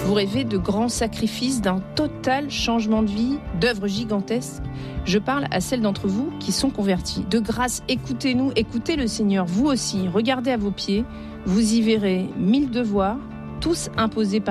Vous rêvez de grands sacrifices, d'un total changement de vie, d'œuvres gigantesques. Je parle à celles d'entre vous qui sont convertis. De grâce, écoutez-nous, écoutez le Seigneur, vous aussi. Regardez à vos pieds, vous y verrez 1000 devoirs, tous imposés par